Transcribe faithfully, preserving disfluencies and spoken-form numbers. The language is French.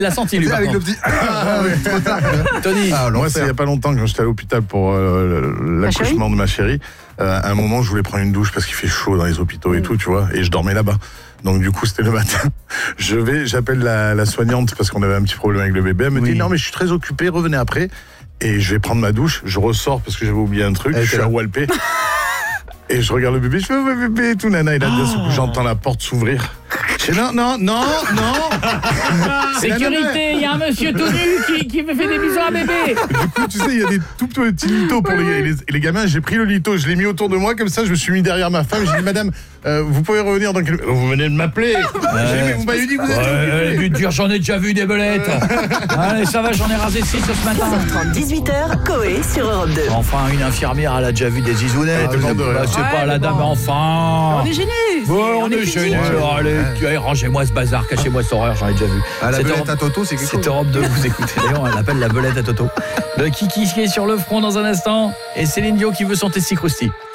Il a senti lui. C'est avec le petit. Ah, ouais, trop tard. Tony. Ah, moi, c'est il n'y a pas longtemps, quand j'étais à l'hôpital pour euh, l'accouchement de ma chérie, euh, à un moment, je voulais prendre une douche parce qu'il fait chaud dans les hôpitaux et tout, tu vois, et je dormais là-bas. Donc du coup, c'était le matin. Je vais, j'appelle la, la soignante parce qu'on avait un petit problème avec le bébé. Elle me Oui. dit non, mais je suis très occupé, revenez après. Et je vais prendre ma douche. Je ressors parce que j'avais oublié un truc. Elle je suis était à là. Walpé. Et je regarde le bébé, je fais, oh, bébé, et tout, nana. Et là, d'un seul coup, j'entends la porte s'ouvrir. Je fais, non, non, non, non. Sécurité, il y a un monsieur tout nu qui, qui me fait des bisous à bébé. Du coup, tu sais, il y a des tout petits litos pour les, les, les gamins. J'ai pris le lito, je l'ai mis autour de moi, comme ça, je me suis mis derrière ma femme. J'ai dit, madame, euh, vous pouvez revenir dans quelques... Vous venez de m'appeler. J'ai dit, mais vous m'avez dit que vous êtes Ouais, occupé. du dur, j'en ai déjà vu des belettes. Allez, ça va, j'en ai rasé six ce matin. quinze heures trente, dix-huit heures, Coé sur Europe deux. Enfin, une infirmière, elle a déjà vu des zizounettes. Ah, vous êtes- Bah, c'est Ouais, pas la mais dame, bon. enfin. On est gênés. Ouais, on, est pudique. gênés. Ouais. Allez, allez, rangez-moi ce bazar, cachez-moi cette horreur, j'en ai déjà vu. Ah, la Cette belette Europe- à Toto, c'est quelque C'est chose. Europe deux, vous écoutez. D'ailleurs, on l'appelle la belette à Toto. Le Kiki qui est sur le front dans un instant. Et Céline Dion qui veut son testicrousti.